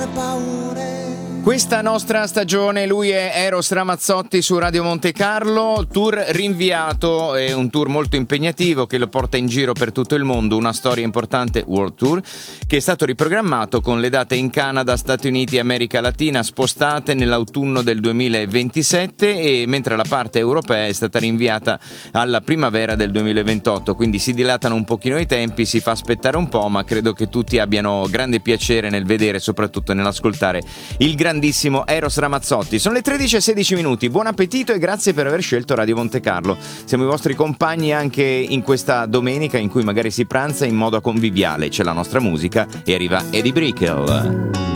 Questa nostra stagione, lui è Eros Ramazzotti su Radio Monte Carlo, tour rinviato, è un tour molto impegnativo che lo porta in giro per tutto il mondo, una storia importante, World Tour, che è stato riprogrammato con le date in Canada, Stati Uniti e America Latina spostate nell'autunno del 2027 e mentre la parte europea è stata rinviata alla primavera del 2028, quindi si dilatano un pochino i tempi, si fa aspettare un po', ma credo che tutti abbiano grande piacere nel vedere e soprattutto nell'ascoltare il grandissimo Eros Ramazzotti. Sono le 13:16, buon appetito e grazie per aver scelto Radio Monte Carlo. Siamo i vostri compagni anche in questa domenica in cui magari si pranza in modo conviviale, c'è la nostra musica e arriva Eddie Brickell.